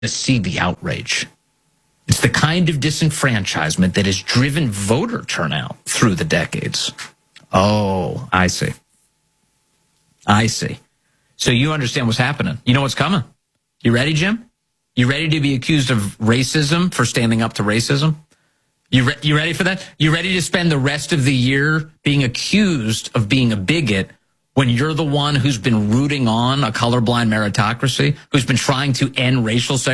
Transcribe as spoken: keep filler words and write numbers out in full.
to see the outrage. It's the kind of disenfranchisement that has driven voter turnout through the decades. Oh, I see. I see. So you understand what's happening. You know what's coming. You ready, Jim? You ready to be accused of racism for standing up to racism? You re- you ready for that? You ready to spend the rest of the year being accused of being a bigot when you're the one who's been rooting on a colorblind meritocracy, who's been trying to end racial segregation?